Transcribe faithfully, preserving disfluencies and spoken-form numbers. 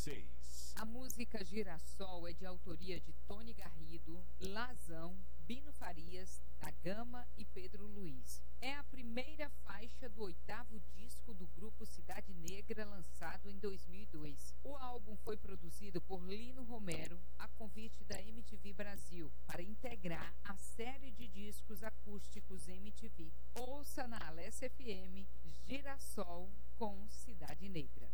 seis. A música Girassol é de autoria de Tony Garrido, Lazão, Bino Farias, da Gama e Pedro Luiz. É a primeira faixa do oitavo disco do grupo Cidade Negra, lançado em dois mil e dois. O álbum foi produzido por Lino Romero, a convite da M T V Brasil, para integrar a série de discos acústicos M T V. Ouça na Alessa F M Girassol com Cidade Negra.